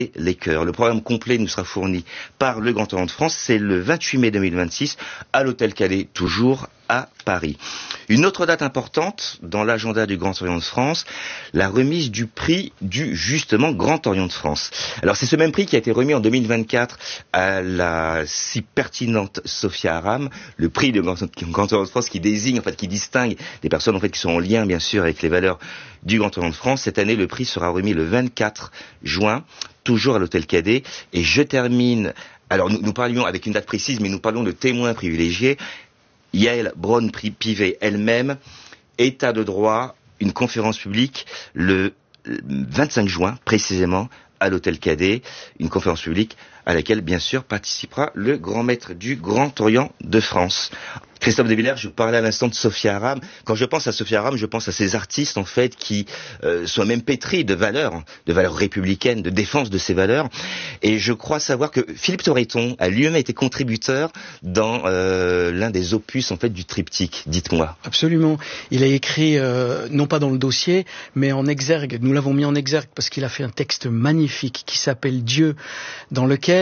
les chœurs. Le programme complet nous sera fourni par le Grand Orient de France. C'est le 28 mai 2026 à l'Hôtel Calais, toujours à Paris. Une autre date importante dans l'agenda du Grand Orient de France, la remise du prix du justement Grand Orient de France. Alors c'est ce même prix qui a été remis en 2024 à la si pertinente Sophia Aram, le prix du Grand Orient de France qui désigne, en fait, qui distingue des personnes en fait qui sont en lien bien sûr avec les valeurs du Grand Orient de France. Cette année, le prix sera remis le 24 juin, toujours à l'Hôtel Cadet. Et je termine. Alors nous parlions avec une date précise, mais nous parlons de témoins privilégiés. Yael Braun-Pivet elle-même, état de droit, une conférence publique le 25 juin précisément à l'Hôtel Cadet, une conférence publique à laquelle bien sûr participera le grand maître du Grand Orient de France. Christophe de Villers, je vous parlais à l'instant de Sophia Aram. Quand je pense à Sophia Aram, je pense à ces artistes en fait qui sont même pétris de valeurs républicaines, de défense de ces valeurs. Et je crois savoir que Philippe Torreton a lui-même été contributeur dans l'un des opus en fait du triptyque. Dites-moi. Absolument. Il a écrit non pas dans le dossier, mais en exergue. Nous l'avons mis en exergue parce qu'il a fait un texte magnifique qui s'appelle Dieu, dans lequel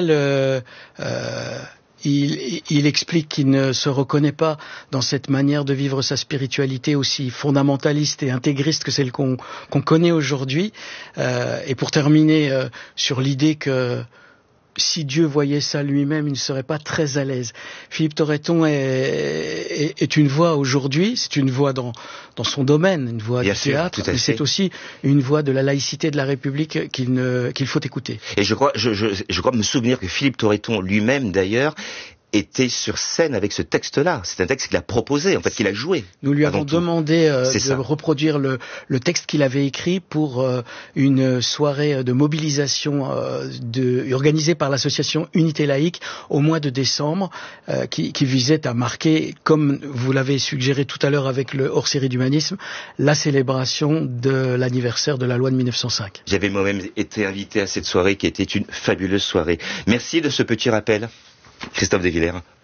il explique qu'il ne se reconnaît pas dans cette manière de vivre sa spiritualité aussi fondamentaliste et intégriste que celle qu'on connaît aujourd'hui. Et pour terminer sur l'idée que si Dieu voyait ça lui-même, il ne serait pas très à l'aise. Philippe Torreton est une voix aujourd'hui, c'est une voix dans son domaine, une voix du théâtre, mais c'est aussi une voix de la laïcité de la République qu'il faut écouter. Et je crois me souvenir que Philippe Torreton lui-même, d'ailleurs, était sur scène avec ce texte-là. C'est un texte qu'il a proposé, en fait, qu'il a joué. Nous lui avons demandé de reproduire le texte qu'il avait écrit pour une soirée de mobilisation organisée par l'association Unité Laïque au mois de décembre, qui visait à marquer, comme vous l'avez suggéré tout à l'heure avec le hors-série d'humanisme, la célébration de l'anniversaire de la loi de 1905. J'avais moi-même été invité à cette soirée qui était une fabuleuse soirée. Merci de ce petit rappel, Christophe de Villers.